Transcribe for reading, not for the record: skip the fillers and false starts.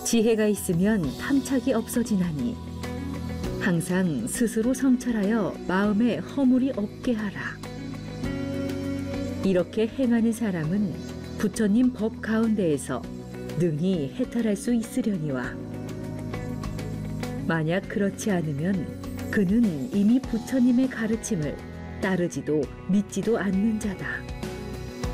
지혜가 있으면 탐착이 없어지나니 항상 스스로 성찰하여 마음에 허물이 없게 하라. 이렇게 행하는 사람은 부처님 법 가운데에서 능히 해탈할 수 있으려니와 만약 그렇지 않으면 그는 이미 부처님의 가르침을 따르지도 믿지도 않는 자다.